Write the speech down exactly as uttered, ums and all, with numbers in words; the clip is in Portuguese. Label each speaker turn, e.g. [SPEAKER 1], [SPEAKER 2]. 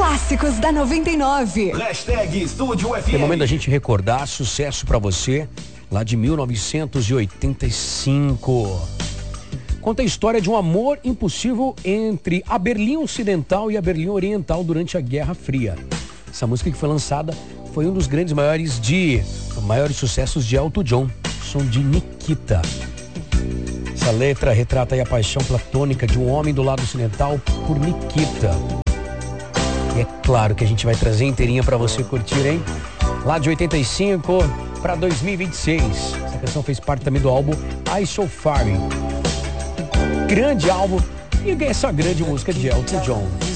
[SPEAKER 1] Clássicos da noventa e nove.
[SPEAKER 2] Hashtag Estúdio F M.
[SPEAKER 3] É momento da gente recordar sucesso pra você lá de mil novecentos e oitenta e cinco. Conta a história de um amor impossível entre a Berlim Ocidental e a Berlim Oriental durante a Guerra Fria. Essa música que foi lançada foi um dos grandes maiores de maiores sucessos de Elton John, som de Nikita. Essa letra retrata aí a paixão platônica de um homem do lado ocidental por Nikita. E é claro que a gente vai trazer inteirinha pra você curtir, hein? Lá de oitenta e cinco para dois mil e vinte e seis. Essa canção fez parte também do álbum I So Far. Grande álbum e essa grande música de Elton John.